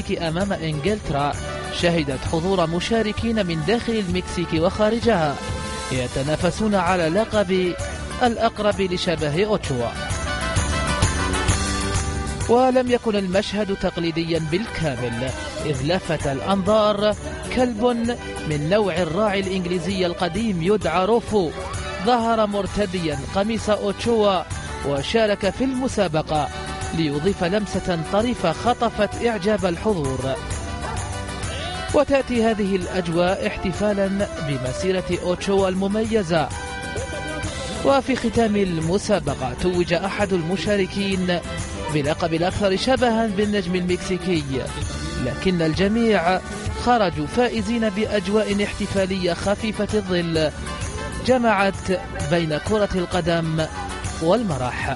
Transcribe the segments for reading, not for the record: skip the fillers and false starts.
المكسيك أمام إنجلترا شهدت حضور مشاركين من داخل المكسيك وخارجها يتنافسون على لقب الأقرب لشبه أوتشوا. ولم يكن المشهد تقليديا بالكامل، إذ لفت الأنظار كلب من نوع الراعي الإنجليزي القديم يدعى روفو، ظهر مرتديا قميص أوتشوا وشارك في المسابقة ليضيف لمسة طريفة خطفت إعجاب الحضور. وتأتي هذه الأجواء احتفالا بمسيرة أوتشوا المميزة. وفي ختام المسابقة توج أحد المشاركين بلقب الأكثر شبها بالنجم المكسيكي، لكن الجميع خرجوا فائزين بأجواء احتفالية خفيفة الظل جمعت بين كرة القدم والمرح.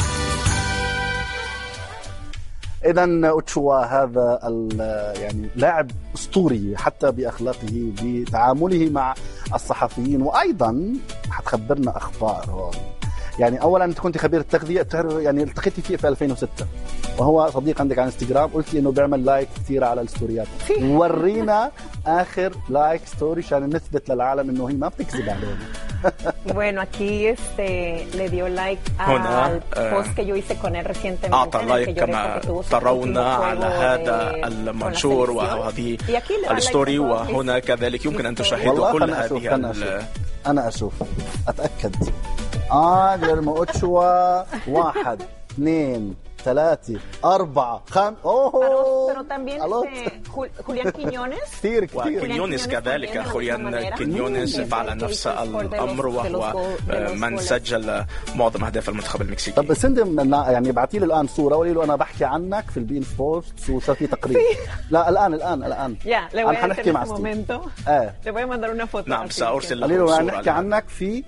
إذن أوتشوا هذا يعني لاعب أسطوري حتى بأخلاقه بتعامله مع الصحفيين، وأيضا حتخبرنا أخبار هون. يعني أولا أنت كنت خبير التغذية، يعني التقيتي فيه في 2006 وهو صديق عندك على انستغرام، قلت لي إنه بيعمل لايك كثير على الستوريات. ورينا آخر لايك ستوري عشان نثبت للعالم إنه هي ما بتكذب علينا. Bueno, aquí le dio like al post que yo hice con él recientemente. أعطى لايك كما ترون على هذا المنشور وهذه الستوري، وهنا كذلك يمكن أن تشاهدوا كل هذه. أنا أشوف أتأكد. جيرمو أوتشوا 1 2 3 4 5. Pero también Julián Quiñones. كثير. وكينيونيز كذلك، خوليان كينيونيز فعل نفس الأمر، وهو من سجل معظم أهداف المنتخب المكسيكي. طب سندم يعني ابعتي لي الآن صورة وقولي له أنا بحكي عنك في البين سبورتس وصار في تقرير. لا الآن أنا حنحكي مع ستيف. le voy a mandar una foto. نعم سأرسل له صورة. صورة. نحكي عنك في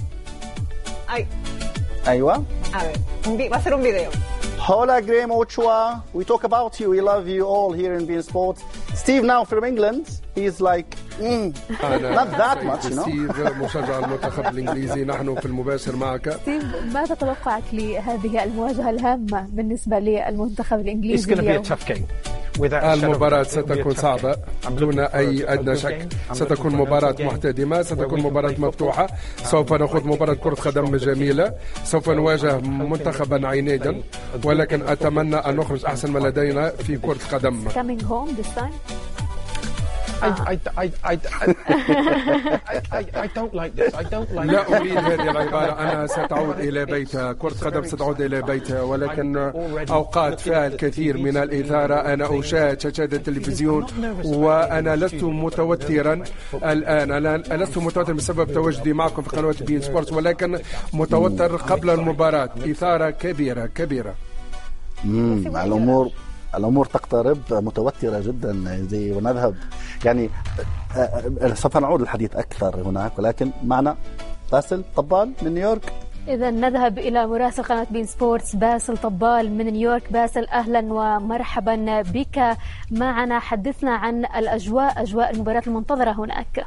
أيوة. va a ser un video. Hola, Graham Ochoa. We talk about you. We love you all here in beIN Sports. Steve now from England. He's like, not that much, you know. ستيف مشجع المنتخب الإنجليزي، نحن في المباشر معك. ستيف، ماذا توقعك لهذه المواجهة الهامة بالنسبة للمنتخب الإنجليزي اليوم؟ المباراة ستكون صعبة دون أي أدنى شك. ستكون مباراة محتدمة، ستكون مباراة مفتوحة. سوف نأخذ مباراة كرة قدم جميلة، سوف نواجه منتخبا عنيدا، ولكن أتمنى أن نخرج أحسن ما لدينا في كرة القدم. Coming home this time? I don't like this. لا أريد هذه العبارة. أنا ستعود إلى بيتها، كرة قدم ستعود إلى بيتها، ولكن أوقات فيها الكثير من الإثارة. أنا أشاهد شاشات التلفزيون وأنا لست متوترا الآن. أنا لست متوتر بسبب تواجدي معكم في قناة بين سبورتس، ولكن متوتر قبل المباراة. إثارة كبيرة. الأمور تقترب، متوترة جدا زي ونذهب. يعني سوف نعود للحديث أكثر هناك، ولكن معنا باسل طبال من نيويورك. إذا نذهب إلى مراسل قناة بين سبورتس باسل طبال من نيويورك. باسل، أهلا ومرحبا بك معنا. حدثنا عن أجواء المباراة المنتظرة هناك.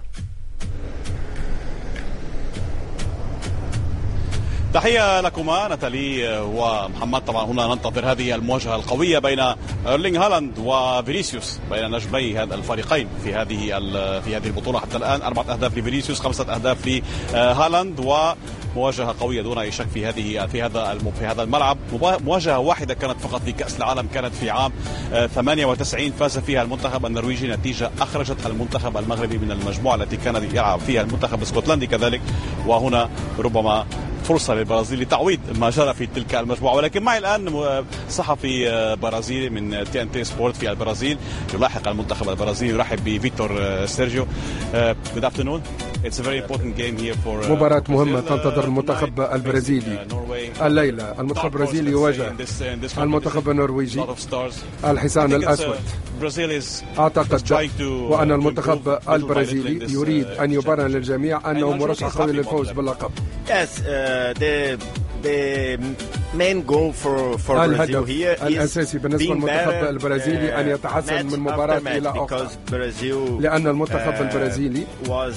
تحية لكما ناتالي ومحمد. طبعا هنا ننتظر هذه المواجهة القوية بين إيرلينغ هالاند وفينيسيوس، بين نجمي هذا الفريقين في هذه البطولة حتى الآن. 4 أهداف لفينيسيوس، 5 أهداف لهالاند، ومواجهة قوية دون أي شك في هذا الملعب. مواجهة واحدة كانت فقط في كأس العالم، كانت في عام 98 فاز فيها المنتخب النرويجي، نتيجة أخرجت المنتخب المغربي من المجموعة التي كان يلعب فيها المنتخب الاسكتلندي كذلك. وهنا ربما فرصة للبرازيل لتعويض ما جرى في تلك المجموعة. ولكن معي الآن صحفي برازيلي من TNT سبورت في البرازيل يلاحق المنتخب البرازيلي، يرحب بفيكتور سيرجيو. Good afternoon. It's a very important game here for مباراة مهمة تنتظر المنتخب البرازيلي الليلة. المنتخب البرازيلي يواجه المنتخب النرويجي الحصان الأسود. أعتقد وأن المنتخب البرازيلي يريد أن يبرهن للجميع أنه مرشح قوي للفوز باللقب. Yes, the الهدف الأساسي بالنسبة للمنتخب البرازيلي أن يتحسن من مباراة إلى أخرى، لأن المنتخب البرازيلي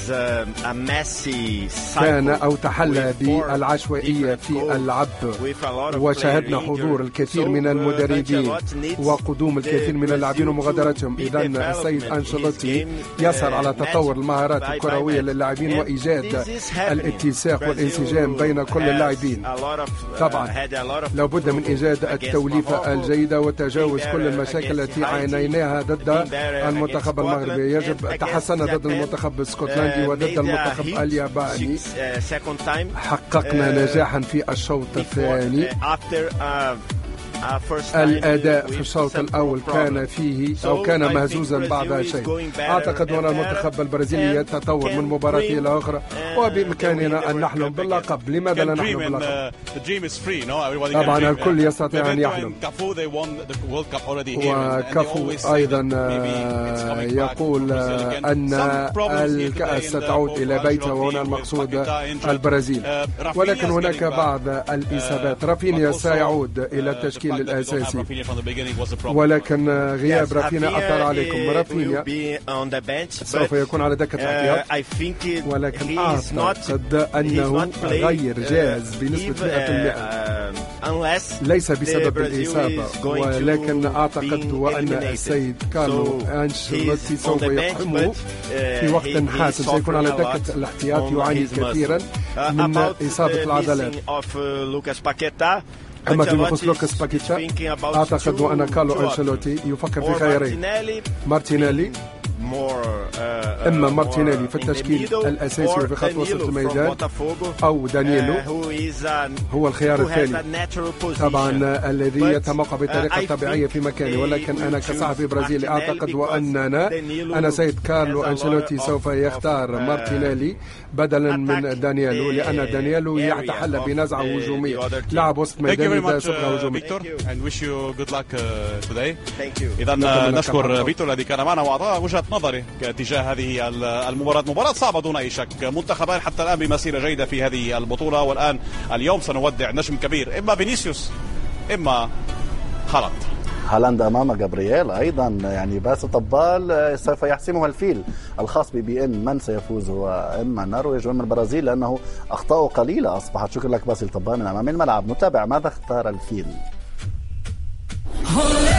كان أو تحلى بالعشوائية في اللعب، وشاهدنا حضور الكثير من المدربين وقدوم الكثير من اللاعبين ومغادرتهم. إذن السيد أنشيلوتي يسعى على تطور المهارات الكروية للاعبين وإيجاد الاتساق والانسجام بين كل اللاعبين. طبعا لابد من إيجاد التوليفة الجيدة وتجاوز كل المشاكل التي عانيناها ضد المنتخب المغربي. يجب تحسن ضد المنتخب الاسكتلندي وضد المنتخب الياباني. حققنا نجاحا في الشوط الثاني. الأداء في الشوط الأول كان فيه أو كان مهزوزا بعض شيء. أعتقد أن المنتخب البرازيلي يتطور من مباراة إلى أخرى، وبإمكاننا أن نحلم باللقب. لماذا لا نحلم باللقب؟ طبعا الكل يستطيع أن يحلم، وكفو أيضا يقول أن الكأس ستعود إلى بيتها، وهنا المقصود البرازيل. ولكن هناك بعض الإصابات. رافينيا سيعود إلى التشكيل الأساسي، ولكن غياب رافينيا أثر عليكم. رافينيا سوف يكون على دكة الاحتياط، ولكن أعتقد أنه غير جاهز بنسبة 100%، ليس بسبب الإصابة، ولكن أعتقد وأن السيد كارلو أنشيلوتي سوف يقحمه في وقت حاسم. سيكون على دكة الاحتياط، يعاني كثيرا من إصابة العضلات. أما فيما يخص لوكاس باكيتا، أعتقد أن كارلو أنشيلوتي يفكر في خيارين: مارتينيلي، إما مارتينيلي في التشكيل الأساسي وفي خط وسط الميدان، أو دانييلو هو الخيار الثاني، طبعا الذي يتموقع بطريقة طبيعية في مكانه. ولكن أنا كصحفي برازيلي أعتقد أن سيد كارلو أنشيلوتي سوف يختار مارتينيلي بدلا من دانييلو، لأن دانييلو يتحلى بنزعة هجومية، لاعب وسط ميدان ذا شبه هجومي. إذا نشكر فيكتور الذي كان معنا وأعطانا وجهة نظره تجاه هذه المباراة. مباراة صعبة دون أي شك، منتخبان حتى الآن بمسيرة جيدة في هذه البطولة، والآن اليوم سنودع نجم كبير، إما فينيسيوس إما هالاند أمام جابرييل. أيضا يعني باس طبال سوف يحسمها الفيل الخاص بBN من سيفوز، هو إما النرويج وإما البرازيل، لأنه أخطاء قليلة أصبحت. شكرا لك باسل طبال من أمام الملعب. نتابع ماذا اختار الفيل.